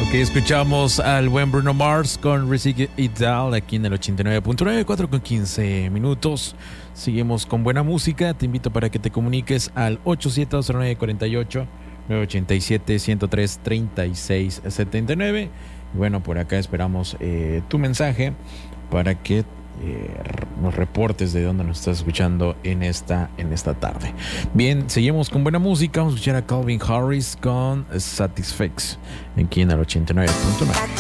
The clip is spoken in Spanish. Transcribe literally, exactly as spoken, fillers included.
Ok, escuchamos al buen Bruno Mars con Rising It Down aquí en el ochenta y nueve punto nueve, cuatro con quince minutos. Seguimos con buena música. Te invito para que te comuniques al ocho siete dos nueve cuatro ocho nueve ocho siete uno cero tres tres seis siete nueve. Y bueno, por acá esperamos eh, tu mensaje para que eh, nos reportes de dónde nos estás escuchando en esta, en esta tarde. Bien, seguimos con buena música. Vamos a escuchar a Calvin Harris con Satisfex aquí en el ochenta y nueve punto nueve.